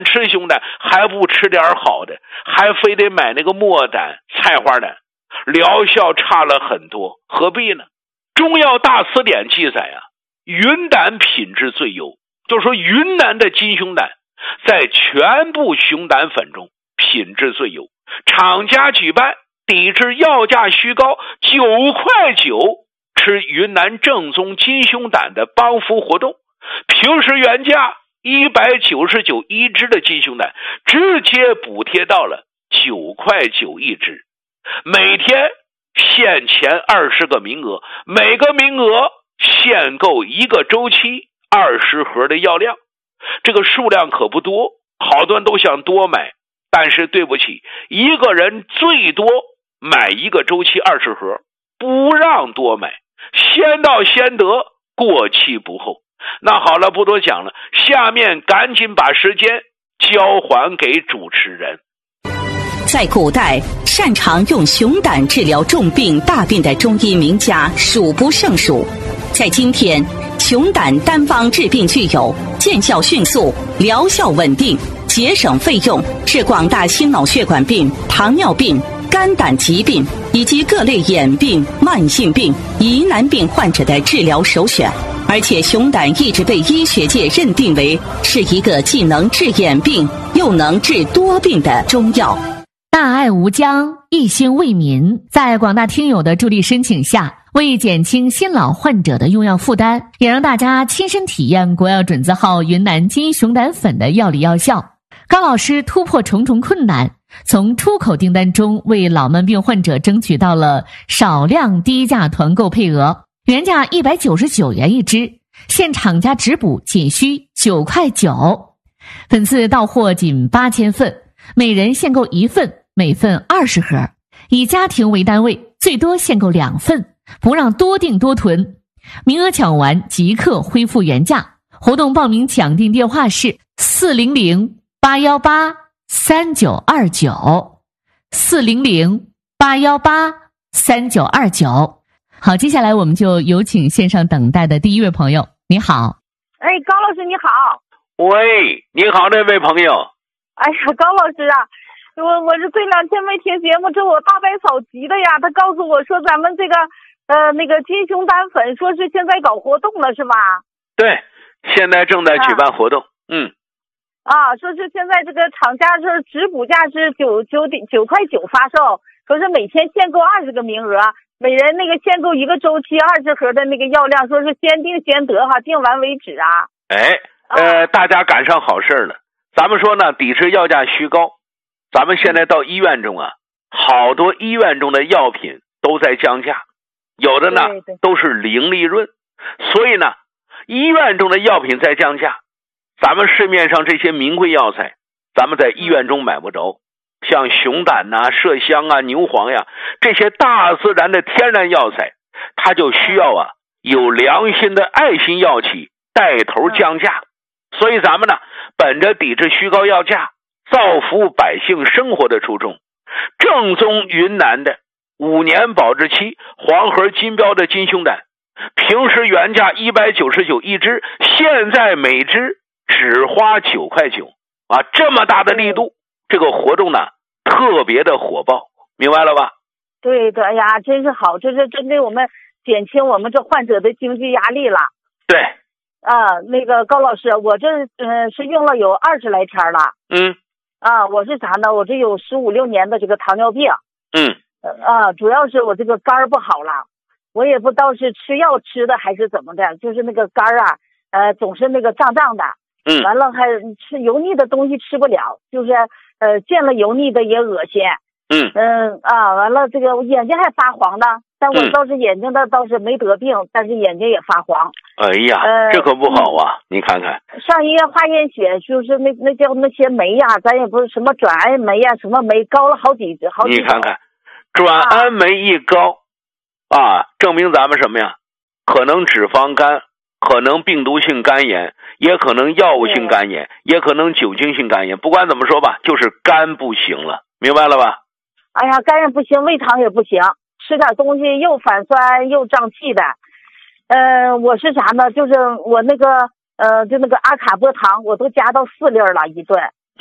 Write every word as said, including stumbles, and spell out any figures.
吃熊胆还不吃点好的，还非得买那个墨胆、菜花胆，疗效差了很多，何必呢？中药大辞典记载啊，云胆品质最优，就是说云南的金熊胆在全部熊胆粉中品质最优。厂家举办抵制药价虚高九块九吃云南正宗金熊胆的帮扶活动，平时原价一百九十九一只的金熊胆直接补贴到了九块九一只，每天限前二十个名额，每个名额限购一个周期二十盒的药量，这个数量可不多，好多人都想多买，但是对不起，一个人最多买一个周期二十盒，不让多买，先到先得，过期不候。那好了，不多讲了，下面赶紧把时间交还给主持人。 在古代，擅长用熊胆治疗重病大病的中医名家数不胜数。在今天，熊胆单方治病具有见效迅速、疗效稳定、节省费用，是广大心脑血管病、糖尿病、肝胆疾病以及各类眼病、慢性病、疑难病患者的治疗首选。而且熊胆一直被医学界认定为是一个既能治眼病又能治多病的中药。 大爱无疆，一心为民，在广大听友的助力申请下，为减轻新老患者的用药负担，也让大家亲身体验国药准字号云南金熊胆粉的药理药效。高老师突破重重困难，从出口订单中为老慢病患者争取到了少量低价团购配额，原价一百九十九元一支，现厂家直补仅需九块九。本次到货仅八千份，每人限购一份，每份二十盒，以家庭为单位，最多限购两份，不让多订多囤。名额抢完即刻恢复原价。活动报名抢订电话是四零零八一八三九二九 四零零八一八三九二九。好，接下来我们就有请线上等待的第一位朋友。你好。 哎，高老师你好。 喂，你好，那位朋友。 哎呀，高老师啊，我我是这两天没听节目，这我大白嫂急的呀，他告诉我说咱们这个呃那个金熊胆粉说是现在搞活动了是吧？ 对，现在正在举办活动。啊嗯。 啊，说是现在这个厂家是直补价是九九点九块九发售，说是每天限购二十个名额，每人那个限购一个周期二十盒的那个药量，说是先订先得哈，订完为止啊。 哎，呃，啊、大家赶上好事了。咱们说呢，抵制药价虚高，咱们现在到医院中啊，好多医院中的药品都在降价，有的呢对对都是零利润，所以呢，医院中的药品在降价，咱们市面上这些名贵药材，咱们在医院中买不着，像熊胆呐、麝香啊、牛黄呀，这些大自然的天然药材，它就需要啊有良心的爱心药企带头降价。所以咱们呢，本着抵制虚高药价、造福百姓生活的初衷，正宗云南的五年保质期黄盒金标的金熊胆，平时原价一百九十九一支，现在每支只花九块九啊！这么大的力度，这个活动呢特别的火爆，明白了吧？ 对的呀，真是好，这是针对我们减轻我们这患者的经济压力了。 对。 啊，那个高老师，我这呃是用了有二十来天了。 嗯。 啊，我是啥呢？我这有十五六年的这个糖尿病。 嗯。 呃啊，主要是我这个肝儿不好了，我也不知道是吃药吃的还是怎么的，就是那个肝儿啊，呃，总是那个胀胀的。 嗯。 完了还吃油腻的东西吃不了，就是呃见了油腻的也恶心。 嗯。 嗯啊，完了这个我眼睛还发黄的。但我倒是眼睛的倒是没得病，嗯、但是眼睛也发黄。 哎呀，呃、这可不好啊！嗯、你看看， 上医院化验血，就是那那叫那些酶呀，咱也不是什么转氨酶呀，什么酶高了好几好几。 你看看，转氨酶一高，啊，啊证明咱们什么呀？可能脂肪肝，可能病毒性肝炎，也可能药物性肝炎，也可能酒精性肝炎。不管怎么说吧，就是肝不行了，明白了吧？ 哎呀，肝也不行，胃肠也不行。吃点东西又反酸又胀气的，呃，我是啥呢？就是我那个呃，就那个阿卡波糖，我都加到四粒了一顿。